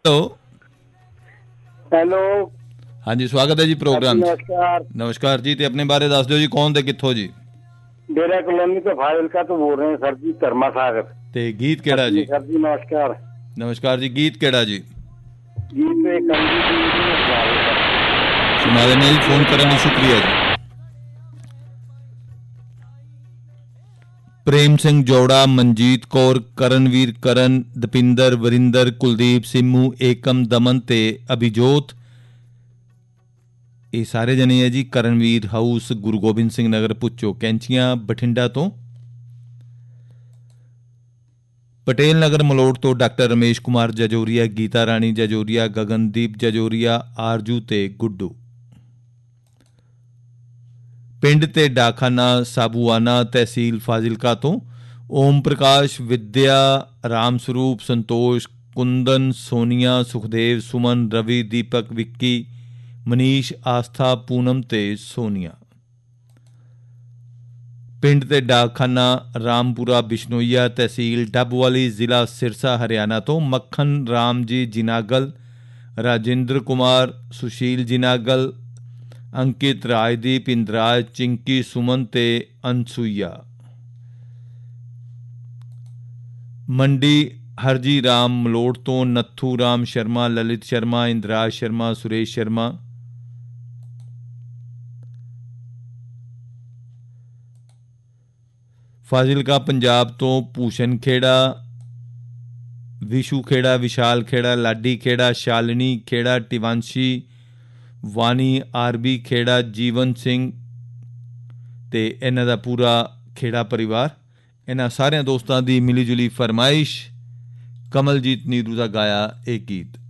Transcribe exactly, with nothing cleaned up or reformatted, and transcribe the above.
Hello. Hello. ਹਾਂਜੀ, ਸਵਾਗਤ ਹੈ ਜੀ ਪ੍ਰੋਗਰਾਮ 'ਚ। ਨਮਸਕਾਰ। ਨਮਸਕਾਰ ਜੀ। ਤੇ ਆਪਣੇ ਬਾਰੇ ਦੱਸ ਦਿਓ ਜੀ, ਕੌਣ ਤੇ ਕਿੱਥੋਂ ਜੀ? ਡੇਰਾ ਕਲੋਨੀ ਤੋਂ ਫਾਜ਼ਿਲਕਾ ਤੋਂ ਬੋਲ ਰਹੇ ਹਾਂ ਸਰ ਜੀ, ਧਰਮਾ ਸਾਗਰ। ਤੇ ਗੀਤ ਕਿਹੜਾ ਹਾਂਜੀ ਜੀ? ਸਰ ਜੀ ਨਮਸਕਾਰ। ਨਮਸਕਾਰ ਜੀ। ਗੀਤ ਕਿਹੜਾ ਜੀ? ਗੀਤ ਇਹ ਕੰਜੀ ਦੀ ਨੂੰ ਸੁਣਾ ਦਿਓ ਸਰ। ਸੁਣਾ ਦਿੰਦੇ ਜੀ। ਫੋਨ ਕਰਨ ਲਈ ਸ਼ੁਕਰੀਆ ਜੀ। ਪ੍ਰੇਮ ਸਿੰਘ ਜੋੜਾ, ਮਨਜੀਤ ਕੌਰ, ਕਰਨਵੀਰ ਕਰਨ, ਦਪਿੰਦਰ, ਵਰਿੰਦਰ, ਕੁਲਦੀਪ, ਸਿੰਮੂ, ਏਕਮ, ਦਮਨ ਤੇ ਅਭਿਜੋਤ, ਇਹ ਸਾਰੇ ਜਣੇ ਹੈ ਜੀ ਕਰਨਵੀਰ ਹਾਊਸ, ਗੁਰੂ ਗੋਬਿੰਦ ਸਿੰਘ ਨਗਰ, ਪੁੱਚੋ ਕੈਂਚੀਆਂ, ਬਠਿੰਡਾ ਤੋਂ। ਪਟੇਲ ਨਗਰ ਮਲੋਟ ਤੋਂ ਡਾਕਟਰ ਰਮੇਸ਼ ਕੁਮਾਰ ਜਜੋਰੀਆ, ਗੀਤਾ ਰਾਣੀ ਜਜੋਰੀਆ, ਗਗਨਦੀਪ ਜਜੋਰੀਆ, ਆਰਜੂ ਤੇ ਗੁੱਡੂ। ਪਿੰਡ ਤੇ ਡਾਕਖਾਨਾ ਸਾਬੂਆਨਾ, ਤਹਿਸੀਲ ਫਾਜ਼ਿਲਕਾ ਤੋਂ ਓਮ ਪ੍ਰਕਾਸ਼, ਵਿਦਿਆ, ਰਾਮ ਸਰੂਪ, ਸੰਤੋਸ਼, ਕੁੰਦਨ, ਸੋਨੀਆ, ਸੁਖਦੇਵ, ਸੁਮਨ, ਰਵੀ, ਦੀਪਕ, ਵਿੱਕੀ, ਮਨੀਸ਼, ਆਸਥਾ, ਪੂਨਮ ਤੇ ਸੋਨੀਆ। ਪਿੰਡ ਤੇ ਡਾਕਖਾਨਾ ਰਾਮਪੁਰਾ ਬਿਸ਼ਨੋਈਆ, ਤਹਿਸੀਲ ਡੱਬਵਾਲੀ, ਜ਼ਿਲ੍ਹਾ ਸਿਰਸਾ, ਹਰਿਆਣਾ ਤੋਂ ਮੱਖਣ ਰਾਮ ਜੀ ਜਿਨਾਗਲ, ਰਾਜਿੰਦਰ ਕੁਮਾਰ, ਸੁਸ਼ੀਲ ਜਿਨਾਗਲ, ਅੰਕਿਤ, ਰਾਜਦੀਪ, ਇੰਦਰਾਜ, ਚਿੰਕੀ, ਸੁਮਨ ਤੇ ਅਨਸੂਈਆ। ਮੰਡੀ ਹਰਜੀ ਰਾਮ ਮਲੋਟ ਤੋਂ ਨੱਥੂ ਰਾਮ ਸ਼ਰਮਾ, ਲਲਿਤ ਸ਼ਰਮਾ, ਇੰਦਰਾਜ ਸ਼ਰਮਾ, ਸੁਰੇਸ਼ ਸ਼ਰਮਾ। ਫਾਜ਼ਿਲਕਾ ਪੰਜਾਬ ਤੋਂ ਭੂਸ਼ਣ ਖੇੜਾ, ਵਿਸ਼ੂ ਖੇੜਾ, ਵਿਸ਼ਾਲ ਖੇੜਾ, ਲਾਡੀ ਖੇੜਾ, ਸ਼ਾਲਿਨੀ ਖੇੜਾ, ਟਿਵਾਂਸ਼ੀ, ਵਾਨੀ, ਆਰਬੀ ਖੇੜਾ, ਜੀਵਨ ਸਿੰਘ ਤੇ ਇਹਨਾਂ ਦਾ ਪੂਰਾ ਖੇੜਾ ਪਰਿਵਾਰ। ਇਹਨਾਂ ਸਾਰਿਆਂ ਦੋਸਤਾਂ ਦੀ ਮਿਲੀ ਜੁਲੀ ਫਰਮਾਇਸ਼ ਕਮਲਜੀਤ ਨੀਰੂ ਦਾ ਗਾਇਆ ਇਹ ਗੀਤ।